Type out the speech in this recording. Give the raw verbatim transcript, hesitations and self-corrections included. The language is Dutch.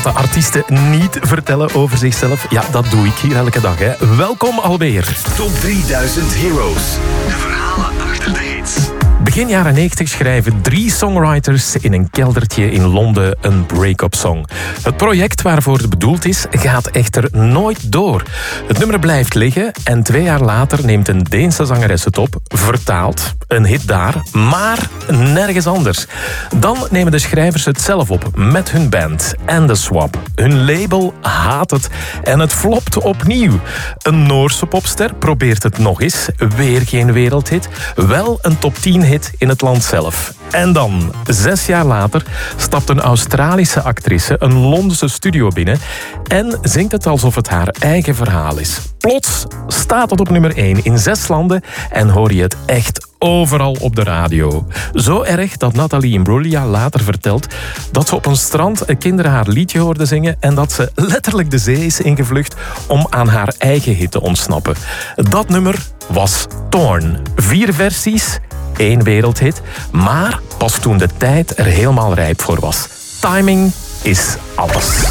Wat de artiesten niet vertellen over zichzelf, ja, dat doe ik hier elke dag. Hè. Welkom alweer. Top drieduizend Heroes. De verhalen achter de hits. Begin jaren negentig schrijven drie songwriters in een keldertje in Londen een break-up song. Het project waarvoor het bedoeld is, gaat echter nooit door. Het nummer blijft liggen en twee jaar later neemt een Deense zangeres het op, vertaald, een hit daar, maar nergens anders. Dan nemen de schrijvers het zelf op met hun band en de Swap. Hun label haat het en het flopt opnieuw. Een Noorse popster probeert het nog eens, weer geen wereldhit, wel een top tien hit in het land zelf. En dan, zes jaar later, stapt een Australische actrice een Londense studio binnen en zingt het alsof het haar eigen verhaal is. Plots staat het op nummer één in zes landen en hoor je het echt overal op de radio. Zo erg dat Nathalie Imbruglia later vertelt dat ze op een strand kinderen haar liedje hoorde zingen en dat ze letterlijk de zee is ingevlucht om aan haar eigen hit te ontsnappen. Dat nummer was Torn. Vier versies, één wereldhit, maar pas toen de tijd er helemaal rijp voor was. Timing is alles.